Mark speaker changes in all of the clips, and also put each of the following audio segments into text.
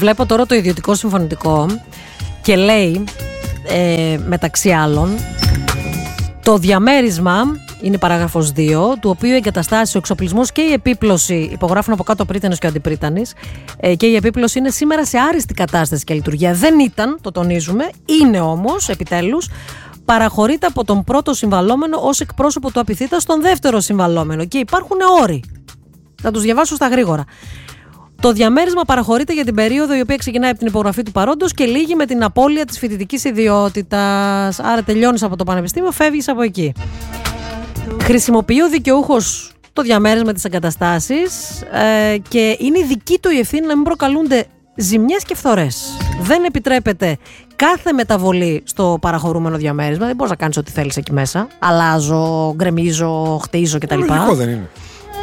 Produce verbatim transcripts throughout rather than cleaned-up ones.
Speaker 1: Βλέπω τώρα το ιδιωτικό συμφωνητικό και λέει ε, μεταξύ άλλων το διαμέρισμα, είναι παράγραφος δύο, του οποίου οι εγκαταστάσεις, ο εξοπλισμός και η επίπλωση, υπογράφουν από κάτω ο πρίτανης και ο αντιπρίτανης, ε, και η επίπλωση είναι σήμερα σε άριστη κατάσταση και λειτουργία. Δεν ήταν, το τονίζουμε, είναι όμως επιτέλους, παραχωρείται από τον πρώτο συμβαλόμενο ως εκπρόσωπο του απειθήτα στον δεύτερο συμβαλόμενο και υπάρχουν όροι. Θα τους διαβάσω στα γρήγορα. Το διαμέρισμα παραχωρείται για την περίοδο η οποία ξεκινάει από την υπογραφή του παρόντος και λύγει με την απώλεια της φοιτητικής ιδιότητας. Άρα τελειώνεις από το πανεπιστήμιο, φεύγεις από εκεί. Χρησιμοποιεί ο δικαιούχος το διαμέρισμα της εγκαταστάσης ε, και είναι η δική του η ευθύνη να μην προκαλούνται ζημιές και φθορές. Δεν επιτρέπεται κάθε μεταβολή στο παραχωρούμενο διαμέρισμα. Δεν μπορείς να κάνεις ό,τι θέλεις εκεί μέσα. Αλλάζω, γκρεμίζω, χτίζω κτλ.
Speaker 2: Λογικό δεν είναι.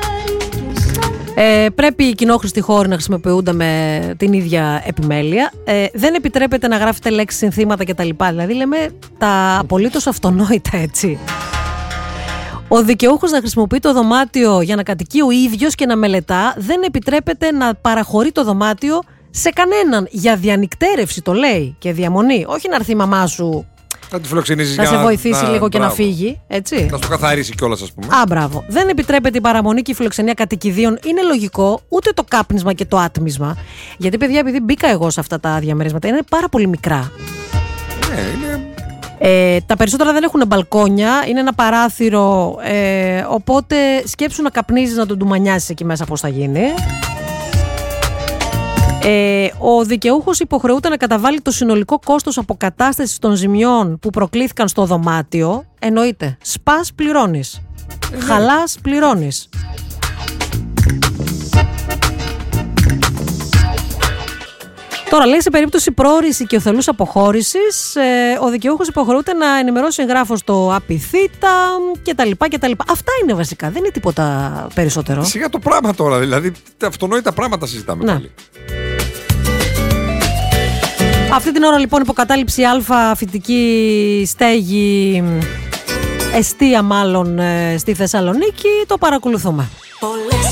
Speaker 1: Ε, πρέπει οι κοινόχρηστοι χώροι να χρησιμοποιούνται με την ίδια επιμέλεια. Ε, δεν επιτρέπεται να γράφετε λέξεις, συνθήματα κτλ. Δηλαδή λέμε τα απολύτως αυτονόητα, έτσι. Ο δικαιούχος να χρησιμοποιεί το δωμάτιο για να κατοικεί ο ίδιος και να μελετά. Δεν επιτρέπεται να παραχωρεί το δωμάτιο σε κανέναν για διανυκτέρευση, το λέει, και διαμονή. Όχι να έρθει η μαμά σου
Speaker 2: να, φιλοξενήσεις
Speaker 1: να
Speaker 2: για
Speaker 1: σε
Speaker 2: να,
Speaker 1: βοηθήσει
Speaker 2: να,
Speaker 1: λίγο και
Speaker 2: μπράβο.
Speaker 1: να φύγει. Έτσι.
Speaker 2: Να στο καθαρίσει κιόλας, ας πούμε.
Speaker 1: Α, μπράβο. Δεν επιτρέπεται η παραμονή και η φιλοξενία κατοικιδίων. Είναι λογικό, ούτε το κάπνισμα και το άτμισμα. Γιατί, παιδιά, επειδή μπήκα εγώ σε αυτά τα διαμερίσματα, είναι πάρα πολύ μικρά.
Speaker 2: Ναι, είναι.
Speaker 1: Ε, τα περισσότερα δεν έχουν μπαλκόνια, είναι ένα παράθυρο. Ε, οπότε σκέψου να καπνίζεις, να τον ντουμανιάσεις εκεί μέσα, πώς θα γίνει. Ε, ο δικαιούχος υποχρεούται να καταβάλει το συνολικό κόστος αποκατάστασης των ζημιών που προκλήθηκαν στο δωμάτιο. Εννοείται, σπάς πληρώνεις, ε, χαλάς πληρώνεις. Τώρα, λέει, σε περίπτωση πρόωρης οικειοθελούς αποχώρησης, ε, ο δικαιούχος υποχρεούται να ενημερώσει εγγράφος το απειθήτα κτλ. κτλ. Αυτά είναι βασικά, δεν είναι τίποτα περισσότερο.
Speaker 2: Σιγά το πράγμα τώρα, δηλαδή. Αυτονόητα πράγματα συζητάμε
Speaker 1: ναι. πάλι. Αυτή την ώρα, λοιπόν, υποκατάληψη Α, φοιτητική στέγη, εστία μάλλον, στη Θεσσαλονίκη, το παρακολουθούμε.